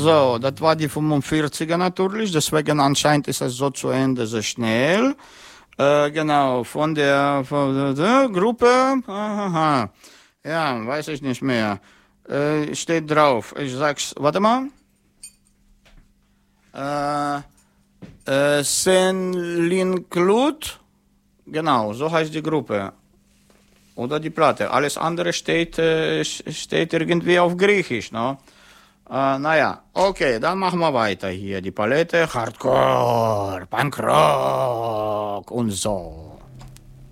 So, das war die 45er natürlich, deswegen anscheinend ist es so zu Ende so schnell. Genau, von der Gruppe, aha, ja, weiß ich nicht mehr. Steht drauf, ich sag's, warte mal. Saint-Linclud, genau, so heißt die Gruppe. Oder die Platte. Alles andere steht irgendwie auf Griechisch, ne? Naja, okay, dann machen wir weiter hier. Die Palette, Hardcore, Punkrock und so.